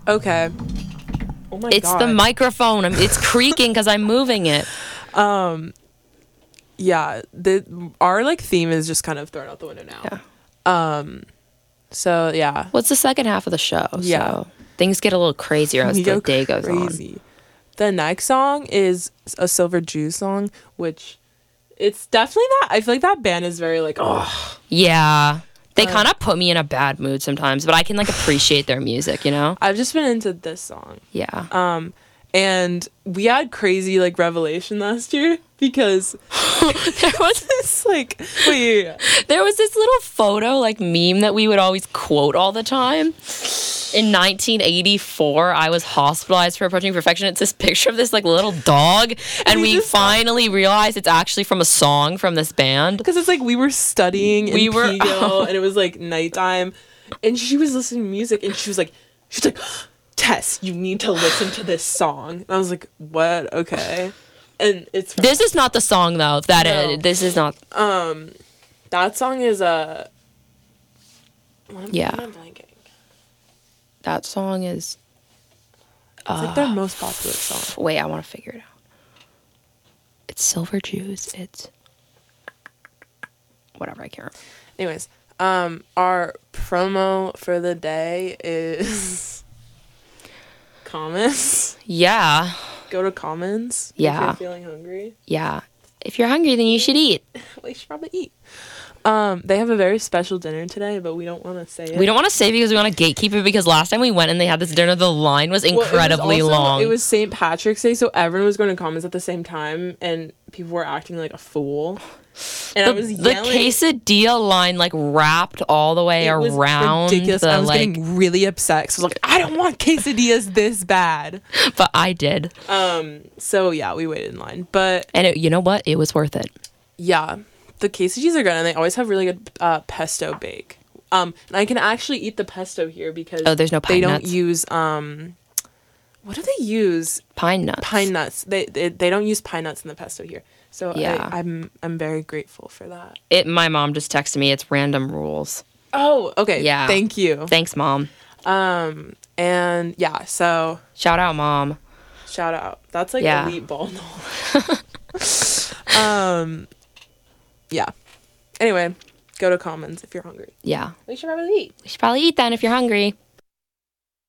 Okay. Oh my It's God. the microphone. It's creaking because I'm moving it. Yeah. Our like theme is just kind of thrown out the window now. Yeah. So yeah. Well, it's the second half of the show. Yeah. So things get a little crazier as the day goes on. The next song is a Silver Jews song, which it's definitely not. I feel like that band is very like, oh. Yeah. They kind of put me in a bad mood sometimes, but I can like appreciate their music, you know? I've just been into this song. Yeah. And we had crazy like revelation last year because There was this like wait. There was this little photo, like meme that we would always quote all the time. In 1984, I was hospitalized for approaching perfection. It's this picture of this like little dog, and we finally realized it's actually from a song from this band. Because it's like we were studying in Pigo, and it was like nighttime, and she was listening to music, and she's like, Tess, you need to listen to this song. And I was like, what? Okay. And it's this is not the song though. This is not. That song is a. Yeah. I'm blanking. That song is. It's like their most popular song. Wait, I want to figure it out. It's Silver Jews. It's whatever. I can't remember. Anyways, our promo for the day is Commons. Yeah. Go to Commons. Yeah. If you're feeling hungry. Yeah. If you're hungry, then you should eat. Well, you should probably eat. They have a very special dinner today, but we don't want to say it. We don't want to say because we want to gatekeep it, because last time we went and they had this dinner, the line was incredibly long. It was St. Patrick's Day, so everyone was going to Commons at the same time, and people were acting like a fool. And I was yelling. The quesadilla line like wrapped all the way around. Ridiculous. I was getting really upset. So I was like, I don't want quesadillas this bad. But I did. So yeah, we waited in line, and you know what? It was worth it. Yeah. The quesadillas are good, and they always have really good pesto bake. And I can actually eat the pesto here because there's no pine nuts. They don't use what do they use? Pine nuts. Pine nuts. They don't use pine nuts in the pesto here. So yeah. I'm very grateful for that. My mom just texted me. It's random rules. Oh, okay. Yeah. Thank you. Thanks, Mom. And yeah, so shout out, Mom. Shout out. That's like elite ball knowledge. Yeah. Anyway, go to Commons if you're hungry. Yeah. We should probably eat. We should probably eat then if you're hungry.